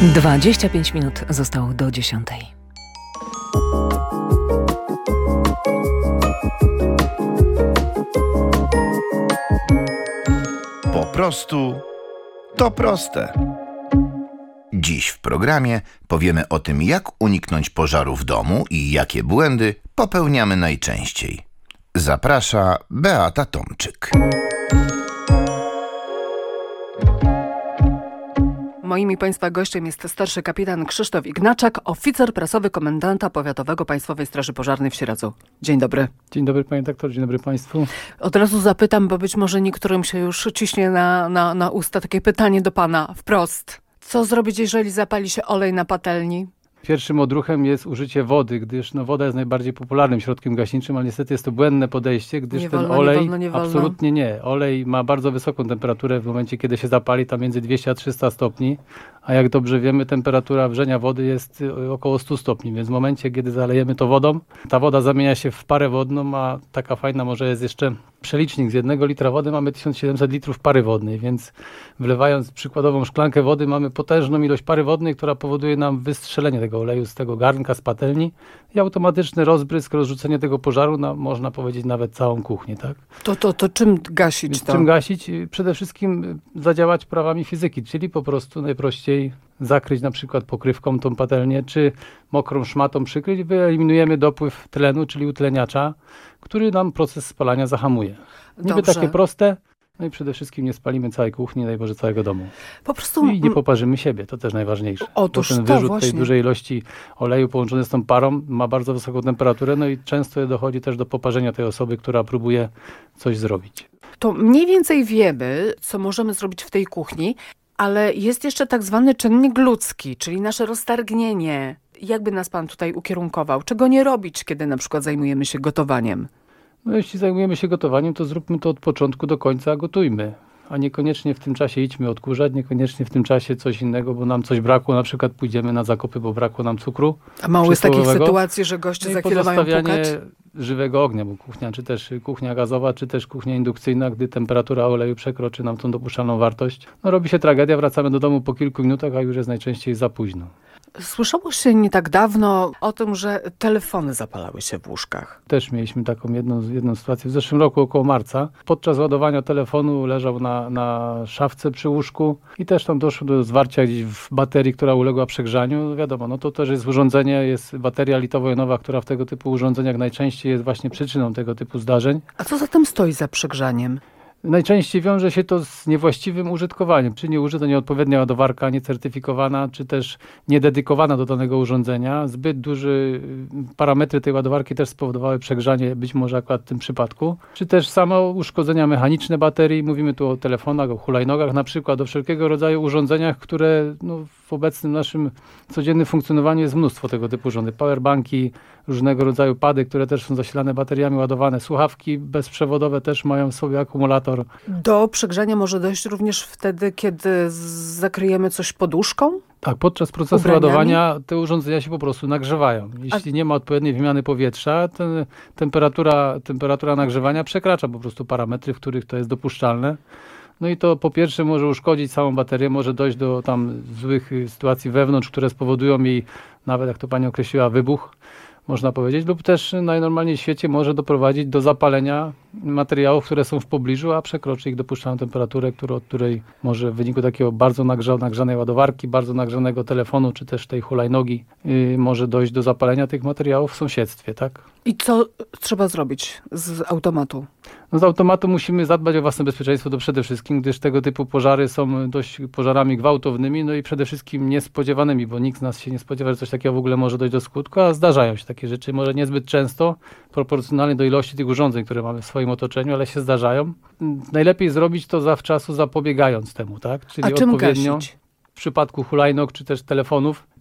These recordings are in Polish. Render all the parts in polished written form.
25 minut zostało do 10. Po prostu to proste. Dziś w programie powiemy o tym, jak uniknąć pożaru w domu i jakie błędy popełniamy najczęściej. Zaprasza Beata Tomczyk. Moim i Państwa gościem jest starszy kapitan Krzysztof Ignaczak, oficer prasowy komendanta powiatowego Państwowej Straży Pożarnej w Sieradzu. Dzień dobry. Dzień dobry panie doktor, dzień dobry państwu. Od razu zapytam, bo być może niektórym się już ciśnie na usta takie pytanie do pana wprost. Co zrobić, jeżeli zapali się olej na patelni? Pierwszym odruchem jest użycie wody, gdyż woda jest najbardziej popularnym środkiem gaśniczym, ale niestety jest to błędne podejście, gdyż ten olej absolutnie nie. Olej ma bardzo wysoką temperaturę w momencie, kiedy się zapali, tam między 200 a 300 stopni, a jak dobrze wiemy, temperatura wrzenia wody jest około 100 stopni, więc w momencie, kiedy zalejemy to wodą, ta woda zamienia się w parę wodną, a taka fajna może jest jeszcze przelicznik. Z 1 litra wody mamy 1700 litrów pary wodnej, więc wlewając przykładową szklankę wody mamy potężną ilość pary wodnej, która powoduje nam wystrzelenie tego oleju z tego garnka, z patelni i automatyczny rozbrysk, rozrzucenie tego pożaru na, można powiedzieć, nawet całą kuchnię. Tak? To czym gasić to? Czym gasić? Przede wszystkim zadziałać prawami fizyki, czyli po prostu najprościej zakryć na przykład pokrywką tą patelnię, czy mokrą szmatą przykryć, wyeliminujemy dopływ tlenu, czyli utleniacza, który nam proces spalania zahamuje. Niby takie proste, no i przede wszystkim nie spalimy całej kuchni, daj Boże, całego domu. Po prostu... I nie poparzymy siebie, to też najważniejsze. Otóż bo ten to wyrzut właśnie. tej dużej ilości oleju połączony z tą parą ma bardzo wysoką temperaturę, no i często dochodzi też do poparzenia tej osoby, która próbuje coś zrobić. To mniej więcej wiemy, co możemy zrobić w tej kuchni, ale jest jeszcze tak zwany czynnik ludzki, czyli nasze roztargnienie. Jakby nas pan tutaj ukierunkował? Czego nie robić, kiedy na przykład zajmujemy się gotowaniem? No jeśli zajmujemy się gotowaniem, to zróbmy to od początku do końca, gotujmy. A niekoniecznie w tym czasie idźmy odkurzać, niekoniecznie w tym czasie coś innego, bo nam coś brakło, na przykład pójdziemy na zakupy, bo brakło nam cukru. A mało jest takich sytuacji, że goście za chwilę mają pukać? Żywego ognia, bo kuchnia, czy też kuchnia gazowa, czy też kuchnia indukcyjna, gdy temperatura oleju przekroczy nam tą dopuszczalną wartość, no robi się tragedia, wracamy do domu po kilku minutach, a już jest najczęściej za późno. Słyszało się nie tak dawno o tym, że telefony zapalały się w łóżkach. Też mieliśmy taką jedną sytuację w zeszłym roku około marca. Podczas ładowania telefonu leżał na szafce przy łóżku i też tam doszło do zwarcia gdzieś w baterii, która uległa przegrzaniu. Wiadomo, no to też jest urządzenie, jest bateria litowo-jonowa, która w tego typu urządzeniach najczęściej jest właśnie przyczyną tego typu zdarzeń. A co zatem stoi za przegrzaniem? Najczęściej wiąże się to z niewłaściwym użytkowaniem, czy nieużyta, nieodpowiednia ładowarka, niecertyfikowana, czy też niededykowana do danego urządzenia. Zbyt duże parametry tej ładowarki też spowodowały przegrzanie, być może akurat w tym przypadku. Czy też samo uszkodzenia mechaniczne baterii, mówimy tu o telefonach, o hulajnogach na przykład, o wszelkiego rodzaju urządzeniach, które w obecnym naszym codziennym funkcjonowaniu jest mnóstwo tego typu urządzeń. Powerbanki, różnego rodzaju pady, które też są zasilane bateriami, ładowane. Słuchawki bezprzewodowe też mają w sobie akumulator. Do przegrzania może dojść również wtedy, kiedy zakryjemy coś poduszką? Tak, podczas procesu ładowania te urządzenia się po prostu nagrzewają. Jeśli nie ma odpowiedniej wymiany powietrza, temperatura nagrzewania przekracza po prostu parametry, w których to jest dopuszczalne. No i to po pierwsze może uszkodzić całą baterię, może dojść do tam złych sytuacji wewnątrz, które spowodują jej, nawet jak to pani określiła, wybuch, można powiedzieć, lub też najnormalniej w świecie może doprowadzić do zapalenia materiałów, które są w pobliżu, a przekroczy ich dopuszczalną temperaturę, od której może w wyniku takiego bardzo nagrzanej ładowarki, bardzo nagrzanego telefonu, czy też tej hulajnogi może dojść do zapalenia tych materiałów w sąsiedztwie, tak? I co trzeba zrobić z automatu? No z automatu musimy zadbać o własne bezpieczeństwo to przede wszystkim, gdyż tego typu pożary są dość pożarami gwałtownymi, no i przede wszystkim niespodziewanymi, bo nikt z nas się nie spodziewa, że coś takiego w ogóle może dojść do skutku, a zdarzają się takie rzeczy, może niezbyt często, proporcjonalnie do ilości tych urządzeń, które mamy w swoim otoczeniu, ale się zdarzają. Najlepiej zrobić to zawczasu, zapobiegając temu, tak? Czyli a czym odpowiednio gasić? w przypadku hulajnóg czy też telefonów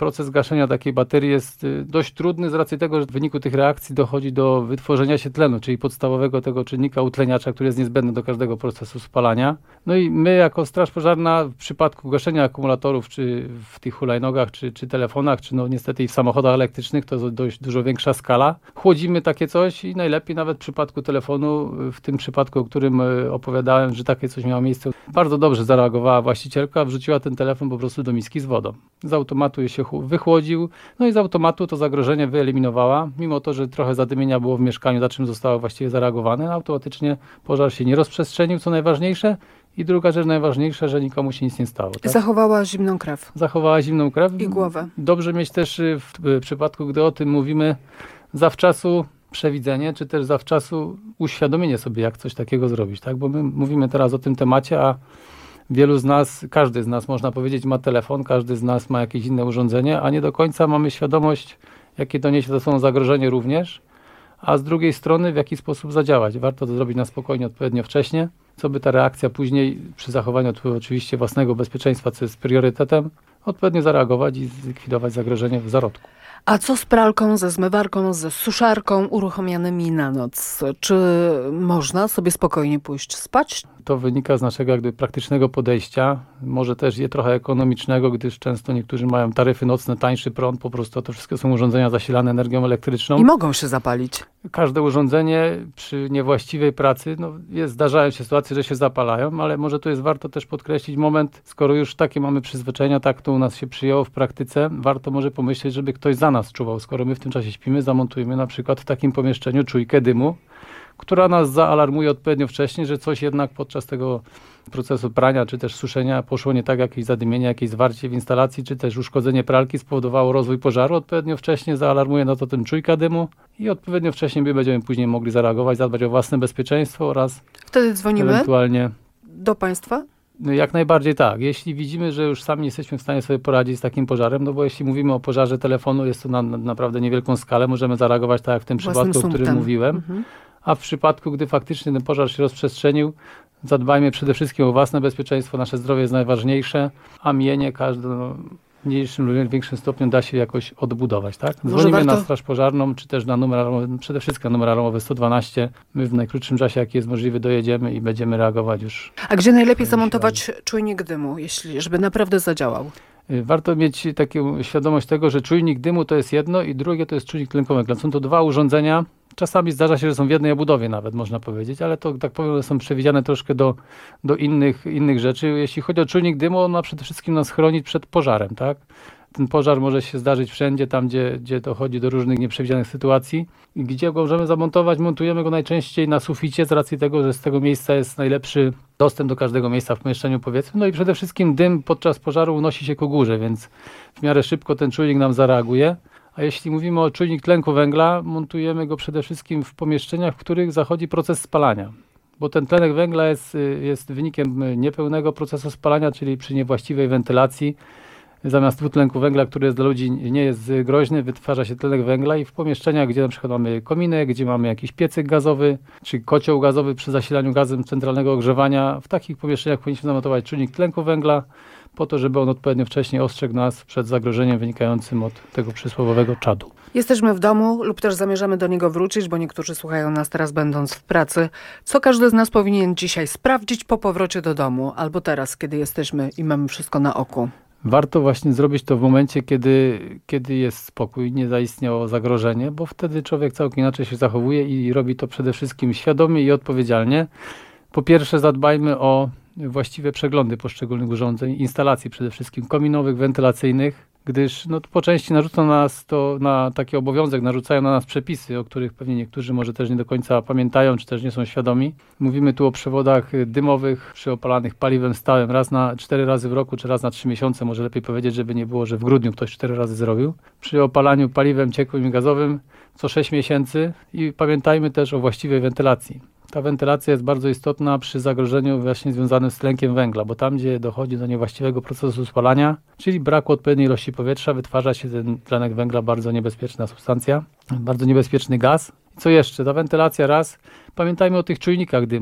proces gaszenia takiej baterii jest dość trudny z racji tego, że w wyniku tych reakcji dochodzi do wytworzenia się tlenu, czyli podstawowego tego czynnika utleniacza, który jest niezbędny do każdego procesu spalania. No i my jako Straż Pożarna w przypadku gaszenia akumulatorów, czy w tych hulajnogach, czy telefonach, czy no niestety i w samochodach elektrycznych, to dość dużo większa skala. Chłodzimy takie coś i najlepiej nawet w przypadku telefonu, w tym przypadku, o którym opowiadałem, że takie coś miało miejsce, bardzo dobrze zareagowała właścicielka, wrzuciła ten telefon po prostu do miski z wodą. Z automatu się wychłodził, no i z automatu to zagrożenie wyeliminowała, mimo to, że trochę zadymienia było w mieszkaniu, za czym zostało właściwie zareagowane, automatycznie pożar się nie rozprzestrzenił, co najważniejsze. I druga rzecz najważniejsza, że nikomu się nic nie stało. Tak? Zachowała zimną krew. Zachowała zimną krew. I głowę. Dobrze mieć też w przypadku, gdy o tym mówimy, zawczasu przewidzenie, czy też zawczasu uświadomienie sobie, jak coś takiego zrobić. Tak? Bo my mówimy teraz o tym temacie, a wielu z nas, każdy z nas można powiedzieć ma telefon, każdy z nas ma jakieś inne urządzenie, a nie do końca mamy świadomość, jakie to niesie ze sobą zagrożenie również, a z drugiej strony w jaki sposób zadziałać. Warto to zrobić na spokojnie, odpowiednio wcześnie, co by ta reakcja później, przy zachowaniu oczywiście własnego bezpieczeństwa, co jest priorytetem, odpowiednio zareagować i zlikwidować zagrożenie w zarodku. A co z pralką, ze zmywarką, ze suszarką uruchomionymi na noc? Czy można sobie spokojnie pójść spać? To wynika z naszego jakby praktycznego podejścia, może też trochę ekonomicznego, gdyż często niektórzy mają taryfy nocne, tańszy prąd, po prostu to wszystko są urządzenia zasilane energią elektryczną. I mogą się zapalić. Każde urządzenie przy niewłaściwej pracy, zdarzają się sytuacje, że się zapalają, ale może tu jest warto też podkreślić moment, skoro już takie mamy przyzwyczajenia, tak to u nas się przyjęło w praktyce, warto może pomyśleć, żeby ktoś za nas czuwał. Skoro my w tym czasie śpimy, zamontujmy na przykład w takim pomieszczeniu czujkę dymu, która nas zaalarmuje odpowiednio wcześniej, że coś jednak podczas tego procesu prania czy też suszenia poszło nie tak, jakieś zadymienie, jakieś zwarcie w instalacji, czy też uszkodzenie pralki spowodowało rozwój pożaru. Odpowiednio wcześnie zaalarmuje na to ten czujka dymu i odpowiednio wcześnie my będziemy później mogli zareagować, zadbać o własne bezpieczeństwo oraz wtedy dzwonimy ewentualnie do państwa? Jak najbardziej tak. Jeśli widzimy, że już sami nie jesteśmy w stanie sobie poradzić z takim pożarem, bo jeśli mówimy o pożarze telefonu, jest to na naprawdę niewielką skalę, możemy zareagować tak jak w tym przypadku, o którym mówiłem. A w przypadku, gdy faktycznie ten pożar się rozprzestrzenił, zadbajmy przede wszystkim o własne bezpieczeństwo, nasze zdrowie jest najważniejsze, a mienie każde w mniejszym lub większym stopniu da się jakoś odbudować. Tak? Dzwonimy na Straż Pożarną, czy też na numer alarmowy, przede wszystkim na numer alarmowy 112. My w najkrótszym czasie, jaki jest możliwy, dojedziemy i będziemy reagować już. A gdzie najlepiej zamontować czujnik dymu, żeby naprawdę zadziałał? Warto mieć taką świadomość tego, że czujnik dymu to jest jedno i drugie to jest czujnik tlenku węgla. Są to dwa urządzenia. Czasami zdarza się, że są w jednej obudowie nawet, można powiedzieć, ale to, tak powiem, są przewidziane troszkę do innych rzeczy. Jeśli chodzi o czujnik dymu, on ma przede wszystkim nas chronić przed pożarem, tak? Ten pożar może się zdarzyć wszędzie, tam gdzie dochodzi do różnych nieprzewidzianych sytuacji. I gdzie go możemy zamontować? Montujemy go najczęściej na suficie, z racji tego, że z tego miejsca jest najlepszy dostęp do każdego miejsca w pomieszczeniu, powiedzmy. No i przede wszystkim dym podczas pożaru unosi się ku górze, więc w miarę szybko ten czujnik nam zareaguje. A jeśli mówimy o czujnik tlenku węgla, montujemy go przede wszystkim w pomieszczeniach, w których zachodzi proces spalania. Bo ten tlenek węgla jest wynikiem niepełnego procesu spalania, czyli przy niewłaściwej wentylacji. Zamiast dwutlenku węgla, który jest dla ludzi nie jest groźny, wytwarza się tlenek węgla i w pomieszczeniach, gdzie na przykład mamy kominek, gdzie mamy jakiś piecyk gazowy, czy kocioł gazowy przy zasilaniu gazem centralnego ogrzewania, w takich pomieszczeniach powinniśmy zamontować czujnik tlenku węgla, po to, żeby on odpowiednio wcześniej ostrzegł nas przed zagrożeniem wynikającym od tego przysłowiowego czadu. Jesteśmy w domu lub też zamierzamy do niego wrócić, bo niektórzy słuchają nas teraz będąc w pracy. Co każdy z nas powinien dzisiaj sprawdzić po powrocie do domu albo teraz, kiedy jesteśmy i mamy wszystko na oku? Warto właśnie zrobić to w momencie, kiedy jest spokój, nie zaistniało zagrożenie, bo wtedy człowiek całkiem inaczej się zachowuje i robi to przede wszystkim świadomie i odpowiedzialnie. Po pierwsze, zadbajmy o właściwe przeglądy poszczególnych urządzeń, instalacji przede wszystkim kominowych, wentylacyjnych, gdyż po części narzuca nas to na taki obowiązek, narzucają na nas przepisy, o których pewnie niektórzy może też nie do końca pamiętają, czy też nie są świadomi. Mówimy tu o przewodach dymowych przy opalanych paliwem stałym raz na 4 razy w roku, czy raz na 3 miesiące, może lepiej powiedzieć, żeby nie było, że w grudniu ktoś 4 razy zrobił. Przy opalaniu paliwem ciekłym i gazowym co 6 miesięcy i pamiętajmy też o właściwej wentylacji. Ta wentylacja jest bardzo istotna przy zagrożeniu właśnie związanym z tlenkiem węgla, bo tam, gdzie dochodzi do niewłaściwego procesu spalania, czyli braku odpowiedniej ilości powietrza, wytwarza się ten tlenek węgla, bardzo niebezpieczna substancja, bardzo niebezpieczny gaz. Co jeszcze? Ta wentylacja raz. Pamiętajmy o tych czujnikach dymu.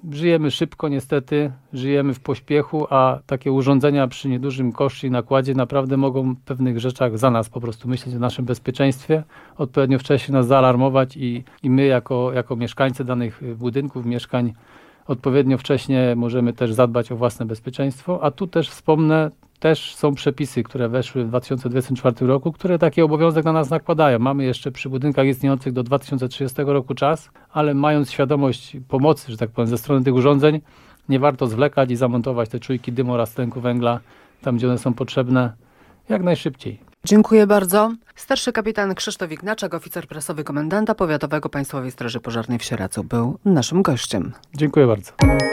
Żyjemy szybko niestety, żyjemy w pośpiechu, a takie urządzenia przy niedużym koszcie i nakładzie naprawdę mogą w pewnych rzeczach za nas po prostu myśleć o naszym bezpieczeństwie, odpowiednio wcześnie nas zaalarmować i my jako mieszkańcy danych budynków, mieszkań odpowiednio wcześnie możemy też zadbać o własne bezpieczeństwo, a tu też wspomnę, też są przepisy, które weszły w 2024 roku, które taki obowiązek na nas nakładają. Mamy jeszcze przy budynkach istniejących do 2030 roku czas, ale mając świadomość pomocy, że tak powiem, ze strony tych urządzeń, nie warto zwlekać i zamontować te czujki dymu oraz tlenku węgla tam, gdzie one są potrzebne, jak najszybciej. Dziękuję bardzo. Starszy kapitan Krzysztof Ignaczak, oficer prasowy komendanta powiatowego Państwowej Straży Pożarnej w Sieradzu, był naszym gościem. Dziękuję bardzo.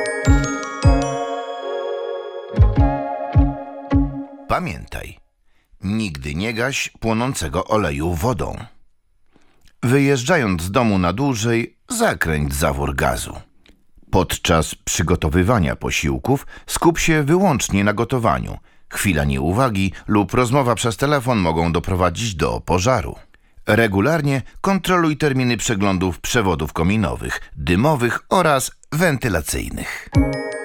Pamiętaj, nigdy nie gaś płonącego oleju wodą. Wyjeżdżając z domu na dłużej, zakręć zawór gazu. Podczas przygotowywania posiłków skup się wyłącznie na gotowaniu. Chwila nieuwagi lub rozmowa przez telefon mogą doprowadzić do pożaru. Regularnie kontroluj terminy przeglądów przewodów kominowych, dymowych oraz wentylacyjnych.